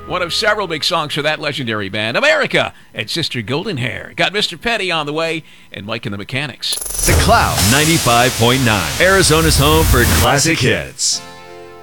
One of several big songs for that legendary band, America and Sister Golden Hair. Got Mr. Petty on the way and Mike and the Mechanics. The Cloud 95.9, Arizona's home for classic hits.